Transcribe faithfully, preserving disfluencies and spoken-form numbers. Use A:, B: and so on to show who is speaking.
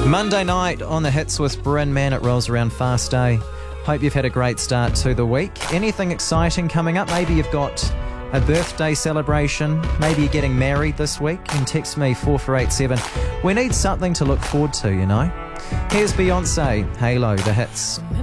A: Monday night on the Hits with Bryn. Man, it rolls around fast, eh? Hope you've had a great start to the week. Anything exciting coming up? Maybe you've got a birthday celebration. Maybe you're getting married this week. You can text me four four eight seven. We need something to look forward to, you know. Here's Beyonce, Halo, the Hits.